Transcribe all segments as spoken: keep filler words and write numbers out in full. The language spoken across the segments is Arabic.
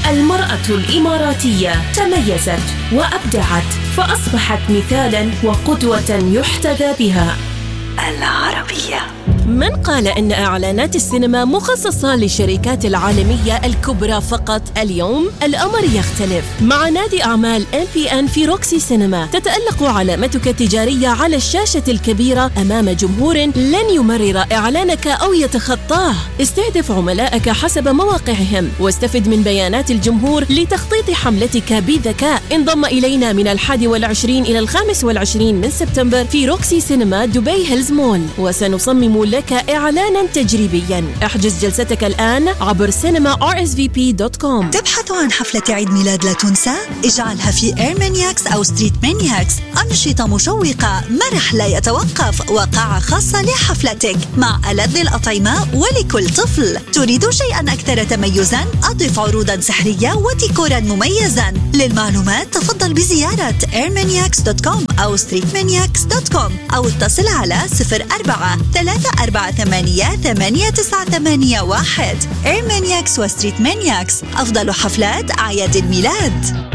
المرأة الإماراتية تميزت وأبدعت فأصبحت مثالاً وقدوة يحتذى بها. العربية. من قال إن إعلانات السينما مخصصة للشركات العالمية الكبرى فقط؟ اليوم الأمر يختلف مع نادي أعمال إم بي إن في روكسي سينما. تتألق علامتك التجارية على الشاشة الكبيرة أمام جمهور لن يمرر إعلانك أو يتخطاه. استهدف عملائك حسب مواقعهم واستفد من بيانات الجمهور لتخطيط حملتك بذكاء. انضم إلينا من الحادي والعشرين إلى الخامس والعشرين من سبتمبر في روكسي سينما دبي هيلز مول، وسنصمم لك إعلانا تجريبيا. احجز جلستك الآن عبر سينما آر إس في بي دوت كوم. تبحث عن حفلة عيد ميلاد لا تنسى؟ اجعلها في إيرمانياكس أو ستريت مانياكس. أنشطة مشوقة، مرح لا يتوقف، وقاعة خاصة لحفلتك مع ألذ الأطعمة ولكل طفل. تريد شيئا أكثر تميزا؟ أضف عروضا سحرية وديكورا مميزا. للمعلومات تفضل بزيارة إيرمانياكس دوت كوم أو ستريت مانياكس دوت كوم أو اتصل على صفر أربعة ثلاثة أربعة ثمانية ثمانية تسعة ثمانية واحد. إيرمانياكس وستريت مانياكس، أفضل حفلات أعياد الميلاد.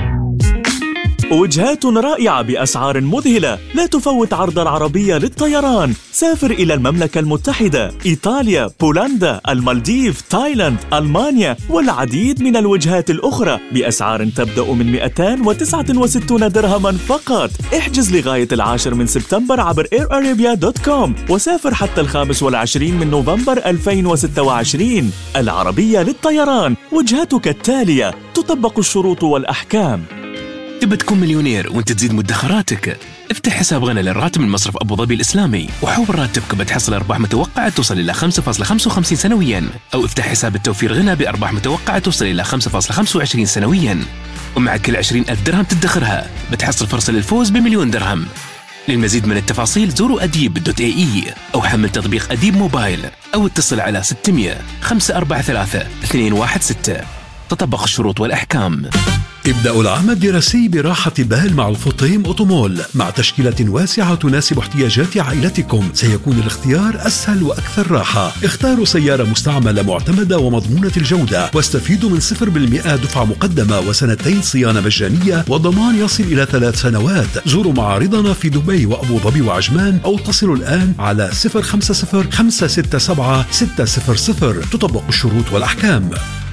وجهات رائعة بأسعار مذهلة. لا تفوت عرض العربية للطيران. سافر إلى المملكة المتحدة، إيطاليا، بولندا، المالديف، تايلاند، ألمانيا والعديد من الوجهات الأخرى بأسعار تبدأ من مئتين وتسعة وستين درهما فقط. احجز لغاية العاشر من سبتمبر عبر إير أرابيا دوت كوم وسافر حتى الخامس والعشرين من نوفمبر ألفين وستة وعشرين. العربية للطيران، وجهتك التالية، تطبق الشروط والأحكام. تبى تكون مليونير وانت تزيد مدخراتك؟ افتح حساب غنى للراتب من مصرف أبو ظبي الإسلامي وحول راتبك بتحصل أرباح متوقعة توصل إلى خمسة فاصلة خمسة وخمسين سنوياً، أو افتح حساب التوفير غنى بأرباح متوقعة توصل إلى خمسة فاصلة خمسة وعشرين سنوياً، ومع كل عشرين ألف درهم تدخرها بتحصل فرصة للفوز بمليون درهم. للمزيد من التفاصيل زوروا أديب دوت إيه إي أو حمل تطبيق أديب موبايل أو اتصل على ستمية خمسة أربعة ثلاثة اثنين واحد ستة. تطبق الشروط والأحكام. ابدأوا العام الدراسي براحة بال مع الفطيم أوتومول. مع تشكيلة واسعة تناسب احتياجات عائلتكم سيكون الاختيار أسهل وأكثر راحة. اختاروا سيارة مستعملة معتمدة ومضمونة الجودة واستفيدوا من صفر بالمئة دفعة مقدمة وسنتين صيانة مجانية وضمان يصل إلى ثلاث سنوات. زوروا معارضنا في دبي وأبو ظبي وعجمان أو اتصلوا الآن على صفر خمسة صفر خمسة ستة سبعة ستة صفر صفر. تطبق الشروط والأحكام.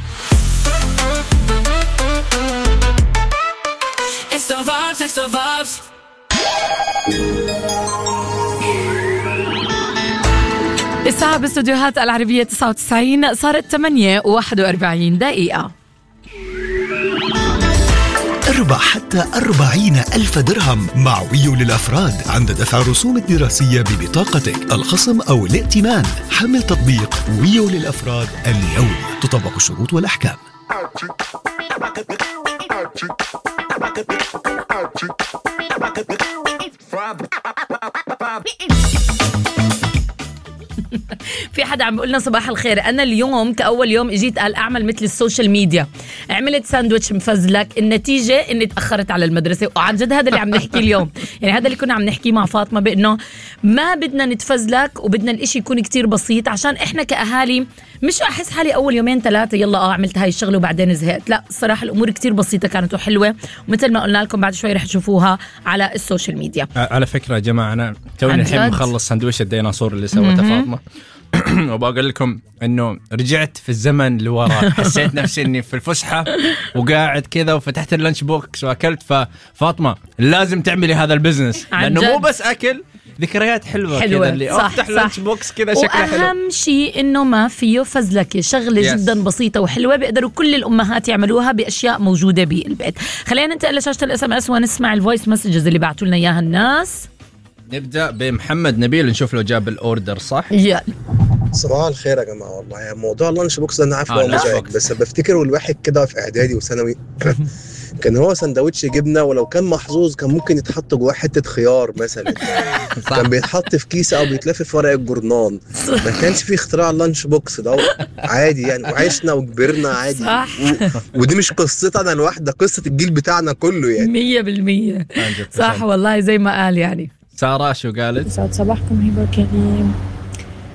الساعة باستوديوهات العربية تسعة وتسعين صارت ثمانية وواحد وأربعين دقيقة. اربح حتى أربعين ألف درهم مع ويو للأفراد عند دفع رسوم الدراسية ببطاقتك، الخصم أو الائتمان. حمل تطبيق ويو للأفراد اليوم. تطبق الشروط والأحكام. في حدا عم بيقولنا صباح الخير، أنا اليوم كأول يوم إجيت قال أعمل مثل السوشيال ميديا، عملت ساندويتش مفزلك، النتيجة إني تأخرت على المدرسة. وعن جد هذا اللي عم نحكي اليوم، يعني هذا اللي كنا عم نحكي مع فاطمة، بأنه ما بدنا نتفزلك وبدنا الإشي يكون كتير بسيط، عشان إحنا كأهالي مش أحس حالي أول يومين ثلاثة يلا آه عملت هاي الشغلة وبعدين زهقت. لا الصراحة الأمور كتير بسيطة كانت وحلوة، ومثل ما قلنا لكم بعد شوي رح تشوفوها على السوشيال ميديا. على فكرة يا جماعة أنا توني الحين مخلص ساندويش الديناصور اللي سوته فاطمة وبقول لكم انه رجعت في الزمن لورا. حسيت نفسي اني في الفسحه وقاعد كذا وفتحت اللانش بوكس واكلت. ففاطمه لازم تعملي هذا البزنس لانه مو بس اكل، ذكريات حلوه, حلوة. كذا اللي افتح لانش بوكس كذا شكلها حلو. واهم شيء انه ما فيه فزلكه، شغله yes. جدا بسيطه وحلوه بيقدروا كل الامهات يعملوها باشياء موجوده بالبيت. خلينا ننتقل لشاشه الاس ام اس ونسمع الفويس مسجز اللي بعثوا لنا اياها الناس. نبدأ بمحمد نبيل نشوف لو جاب الأوردر صح. يلا صباح الخير يا جماعة. والله يعني موضوع اللانش بوكس ده أنا عارف آه مزعج، بس بفتكر الواحد كده في إعدادي وثانوي كان هو سندوتش جبنة ولو كان محظوظ كان ممكن يتحط جواه حتة خيار مثلا كان بيتحط في كيسة أو بيتلف في ورق الجرنان. ما كانش فيه اختراع اللانش بوكس ده عادي يعني، وعيشنا وكبرنا عادي و... ودي مش قصتنا أنا الواحدة، قصة الجيل بتاعنا كله يعني مية بالمية صح والله زي ما قال يعني. سارة شو قالت؟ سعد صباحكم هبة كريم.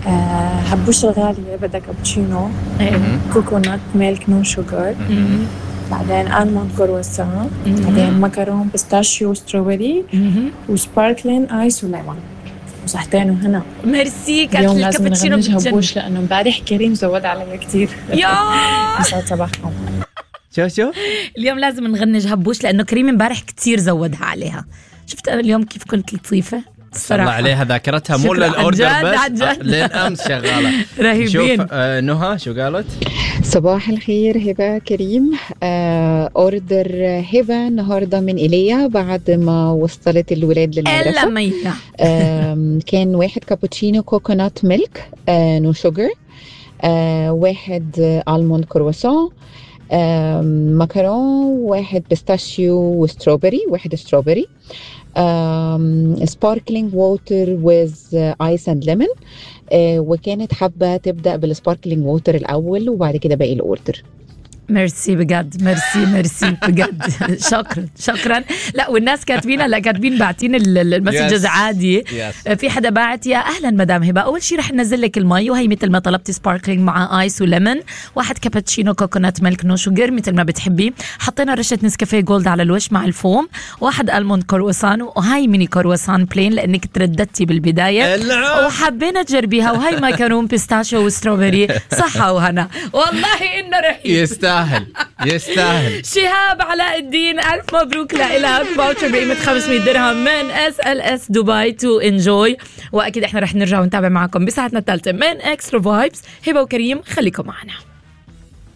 آه هبوش الغالية بدها كابتشينو كوكونات ميلك نو شوغر، بعدين ألموند كرواسون، بعدين مكرون بيستاشيو وستروبري وسباركلين آيس وليمون وصحتين وهنا. ميرسي. كانت اليوم لازم الكابتشينو نغنج هبوش لأنه امبارح كريم زود علي كتير. يا يسعد صباحكم. شو شو اليوم لازم نغنج هبوش لأنه كريم امبارح كتير زودها عليها. شفت اليوم كيف كنت لطيفة صراحة عليها ذاكرتها مو للأوردر بس للأمس شغالة. رهيبين. شوف آه نهى شو قالت؟ صباح الخير هبة كريم. آه أوردر هبة النهاردة من إيليا بعد ما وصلت الولاد للمدرسة. آه كان واحد كابوتشينو كوكونات ميلك آه نو شوجر، آه واحد ألموند كرواسون، آه مكرون، واحد بيستاشيو وستروبري، واحد ستروبري، Um, sparkling water with uh, ice and lemon. uh, وكانت حابة تبدأ بالسباركلينج ووتر الأول وبعد كده باقي الأوردر. ميرسي بجد، ميرسي ميرسي بجد. شكرا شكرا. لا والناس كاتبين، لا كاتبين باعتين المسجز عادي. yes. في حدا باعت يا اهلا مدام هبه، اول شيء رح ننزل لك المي وهي مثل ما طلبتي سباركلينج مع ايس وليمون، واحد كابتشينو كوكونات ميلك نو شوجر مثل ما بتحبي، حطينا رشه نسكافيه جولد على الوش مع الفوم، واحد الموند كرواسان، وهي ميني كرواسان بلين لانك ترددتي بالبدايه وحبينا تجربيها، وهي ماكرون بيستاشيو وستروبري. صحه وهنا والله انه رحيم. يستاهل يستاهل. شهاب علاء الدين ألف مبروك لإلك، فاوتشر بقيمة خمسمية درهم من اس ال اس دبي تو انجوي. واكيد احنا رح نرجع ونتابع معكم بساعتنا الثالثة من اكسترا فايبس. هبة وكريم خليكم معنا.